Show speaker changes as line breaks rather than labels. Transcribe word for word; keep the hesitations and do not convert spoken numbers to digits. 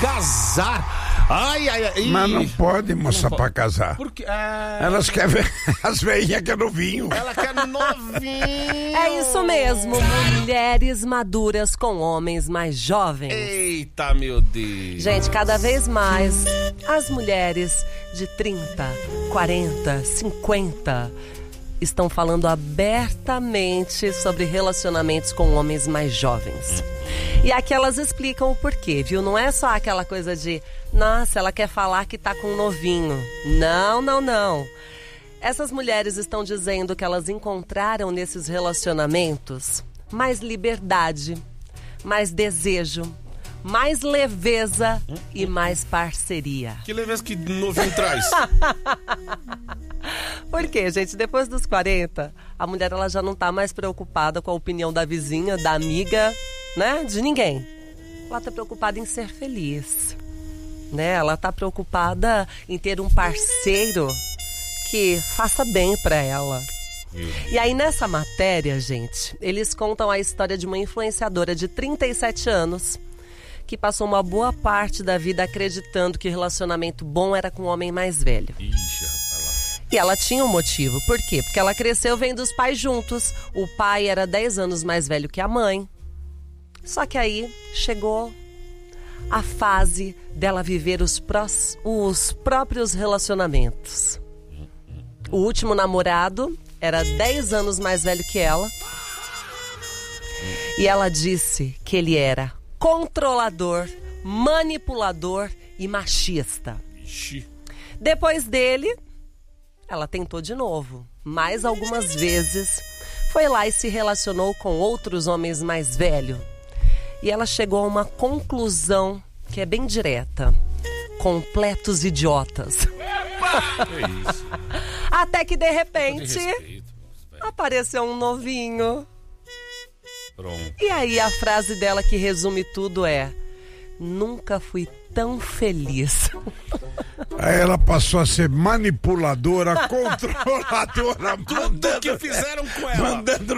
casar. Ai, ai, ai.
Mas não pode, moça, pra casar.
Porque, ah,
Elas querem ver as veinhas que é novinho.
ela quer novinho.
É isso mesmo, mulheres maduras com homens mais jovens.
Eita, meu Deus.
Gente, cada vez mais as mulheres de trinta, quarenta, cinquenta estão falando abertamente sobre relacionamentos com homens mais jovens. E aqui elas explicam o porquê, viu? Não é só aquela coisa de, nossa, ela quer falar que tá com um novinho. Não, não, não. Essas mulheres estão dizendo que elas encontraram nesses relacionamentos mais liberdade, mais desejo, mais leveza e mais parceria.
Que leveza que novinho traz.
Por quê, gente? Depois dos quarenta, a mulher ela já não tá mais preocupada com a opinião da vizinha, da amiga, né? De ninguém. Ela tá preocupada em ser feliz, né? Ela tá preocupada em ter um parceiro que faça bem pra ela. E aí nessa matéria, gente, eles contam a história de uma influenciadora de trinta e sete anos que passou uma boa parte da vida acreditando que relacionamento bom era com um homem mais velho.
Ixi, rapaz, lá.
E ela tinha um motivo. Por quê? Porque ela cresceu vendo os pais juntos. O pai era dez anos mais velho que a mãe. Só que aí chegou a fase dela viver os, prós, os próprios relacionamentos. O último namorado era dez anos mais velho que ela. E ela disse que ele era controlador, manipulador e machista.
Ixi.
Depois dele, ela tentou de novo, mais algumas vezes. Foi lá e se relacionou com outros homens mais velhos. E ela chegou a uma conclusão que é bem direta. Completos idiotas.
Que isso?
Até que de repente
De respeito,
apareceu um novinho.
pronto.
E aí a frase dela que resume tudo é: nunca fui tão feliz.
Aí ela passou a ser manipuladora, controladora,
Tudo que fizeram com ela.
mandando